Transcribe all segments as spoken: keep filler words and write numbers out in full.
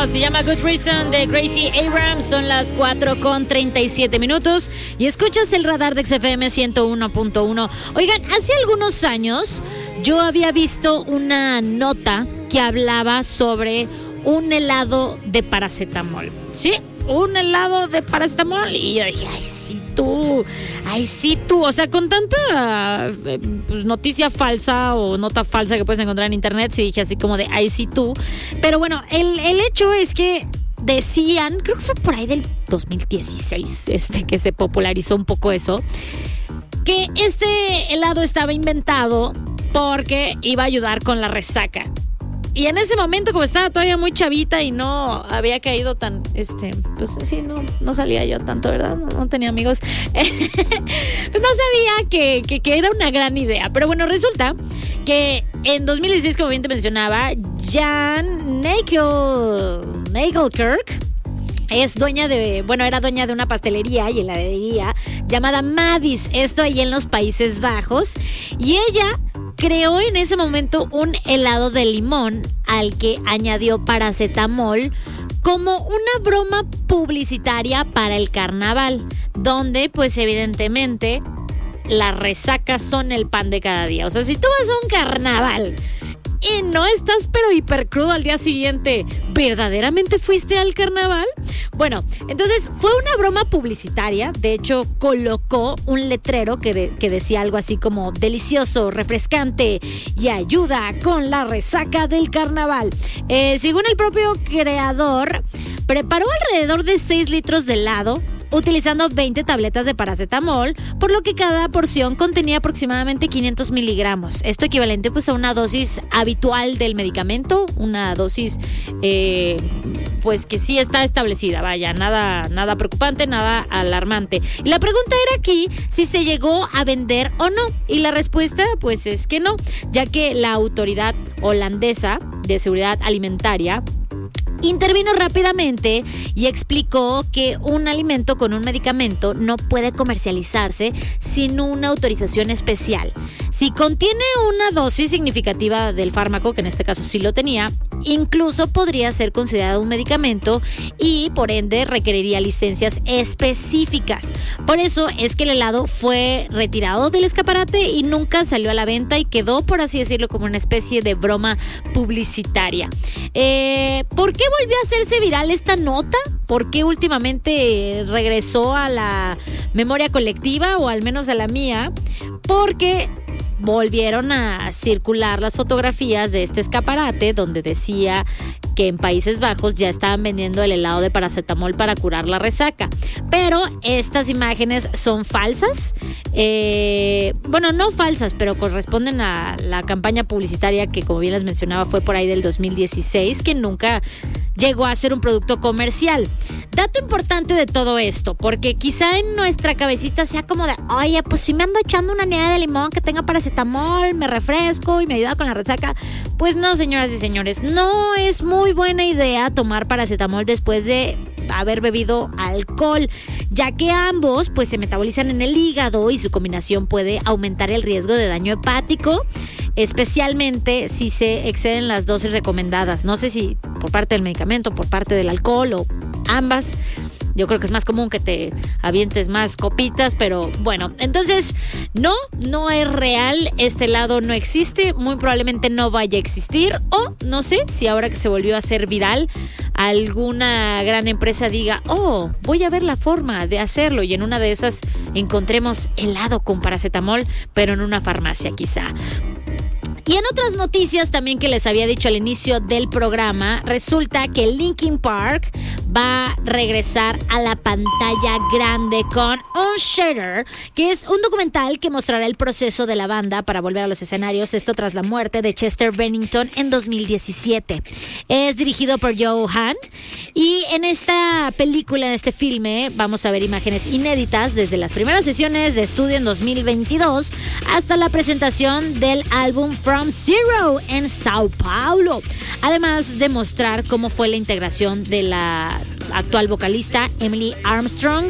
se llama Good Reason de Gracie Abrams. Son las cuatro con treinta y siete minutos y escuchas el radar de X F M ciento uno punto uno. Oigan, hace algunos años yo había visto una nota que hablaba sobre un helado de paracetamol, ¿sí? Un helado de paracetamol. Y yo dije, ay, sí, tú, ay, sí, tú. O sea, con tanta eh, pues, noticia falsa o nota falsa que puedes encontrar en internet, sí dije así como de, ay, sí, tú. Pero bueno, el, el hecho es que decían, creo que fue por ahí del dos mil dieciséis, este, que se popularizó un poco eso, que este helado estaba inventado porque iba a ayudar con la resaca. Y en ese momento, como estaba todavía muy chavita y no había caído tan, este, pues sí, no, no salía yo tanto, ¿verdad? No, no tenía amigos. Pues no sabía que, que, que era una gran idea. Pero bueno, resulta que en dos mil dieciséis, como bien te mencionaba, Jan Nagel, Nagelkerk es dueña de, bueno, era dueña de una pastelería y heladería llamada Madis, esto ahí en los Países Bajos, y ella creó en ese momento un helado de limón al que añadió paracetamol como una broma publicitaria para el carnaval, donde pues evidentemente las resacas son el pan de cada día. O sea, si tú vas a un carnaval y no estás pero hiper crudo al día siguiente, ¿verdaderamente fuiste al carnaval? Bueno, entonces fue una broma publicitaria. De hecho, colocó un letrero que, de, que decía algo así como delicioso, refrescante y ayuda con la resaca del carnaval. Eh, según el propio creador, preparó alrededor de seis litros de helado utilizando veinte tabletas de paracetamol, por lo que cada porción contenía aproximadamente quinientos miligramos. Esto equivalente pues a una dosis habitual del medicamento, una dosis eh, pues que sí está establecida, vaya, nada, nada preocupante, nada alarmante. Y la pregunta era aquí si se llegó a vender o no, y la respuesta pues es que no, ya que la autoridad holandesa de seguridad alimentaria intervino rápidamente y explicó que un alimento con un medicamento no puede comercializarse sin una autorización especial. Si contiene una dosis significativa del fármaco, que en este caso sí lo tenía, incluso podría ser considerado un medicamento y por ende requeriría licencias específicas. Por eso es que el helado fue retirado del escaparate y nunca salió a la venta y quedó, por así decirlo, como una especie de broma publicitaria. Eh, ¿Por qué volvió a hacerse viral esta nota? ¿Por qué últimamente regresó a la memoria colectiva o al menos a la mía? Porque volvieron a circular las fotografías de este escaparate donde decía que en Países Bajos ya estaban vendiendo el helado de paracetamol para curar la resaca. Pero estas imágenes son falsas. Eh, bueno, no falsas, pero corresponden a la campaña publicitaria que, como bien les mencionaba, fue por ahí del dos mil dieciséis, que nunca llegó a ser un producto comercial. Dato importante de todo esto, porque quizá en nuestra cabecita sea como de, oye, pues si me ando echando una nieve de limón que tenga paracetamol, me refresco y me ayuda con la resaca. Pues no, señoras y señores, no es muy buena idea tomar paracetamol después de haber bebido alcohol, ya que ambos pues se metabolizan en el hígado y su combinación puede aumentar el riesgo de daño hepático, especialmente si se exceden las dosis recomendadas. No sé si por parte del medicamento, por parte del alcohol o ambas. Yo creo que es más común que te avientes más copitas, pero bueno, entonces no, no es real, este helado no existe, muy probablemente no vaya a existir, o no sé si ahora que se volvió a hacer viral, alguna gran empresa diga, oh, voy a ver la forma de hacerlo, y en una de esas encontremos helado con paracetamol, pero en una farmacia quizá. Y en otras noticias también que les había dicho al inicio del programa, resulta que Linkin Park va a regresar a la pantalla grande con Unshatter, que es un documental que mostrará el proceso de la banda para volver a los escenarios, esto tras la muerte de Chester Bennington en dos mil diecisiete. Es dirigido por Joe Hahn y en esta película, en este filme, vamos a ver imágenes inéditas desde las primeras sesiones de estudio en dos mil veintidós hasta la presentación del álbum From Zero en Sao Paulo, además de mostrar cómo fue la integración de la actual vocalista Emily Armstrong.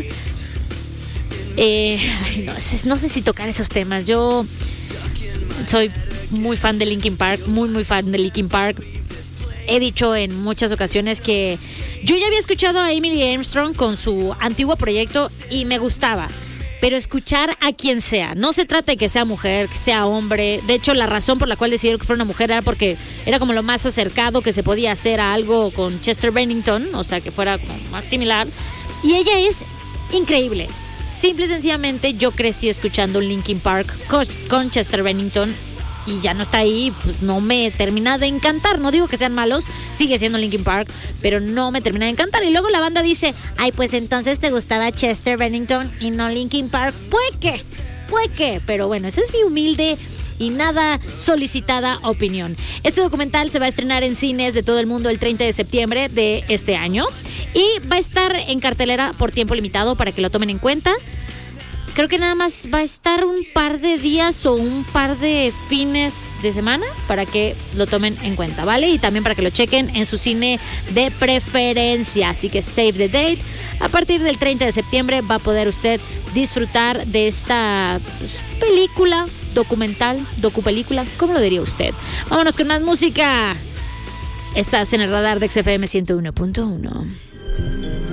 Eh, no, no sé si tocar esos temas. Yo soy muy fan de Linkin Park, muy muy fan de Linkin Park. he dicho en muchas ocasiones que yo ya había escuchado a Emily Armstrong con su antiguo proyecto y me gustaba. Pero escuchar a quien sea, no se trata de que sea mujer, que sea hombre. De hecho, la razón por la cual decidieron que fuera una mujer era porque era como lo más acercado que se podía hacer a algo con Chester Bennington, o sea, que fuera como más similar. Y ella es increíble. Simple y sencillamente yo crecí escuchando Linkin Park con Chester Bennington y ya no está ahí, pues no me termina de encantar. No digo que sean malos, sigue siendo Linkin Park, pero no me termina de encantar. Y luego la banda dice, ay, pues entonces te gustaba Chester Bennington y no Linkin Park. Puede que, puede que, pero bueno, esa es mi humilde y nada solicitada opinión. Este documental se va a estrenar en cines de todo el mundo el treinta de septiembre de este año y va a estar en cartelera por tiempo limitado para que lo tomen en cuenta. Creo que nada más va a estar un par de días o un par de fines de semana para que lo tomen en cuenta, ¿vale? Y también para que lo chequen en su cine de preferencia. Así que save the date. A partir del treinta de septiembre va a poder usted disfrutar de esta pues, película, documental, docupelícula, ¿cómo lo diría usted? Vámonos con más música. Estás en el radar de X F M ciento uno punto uno.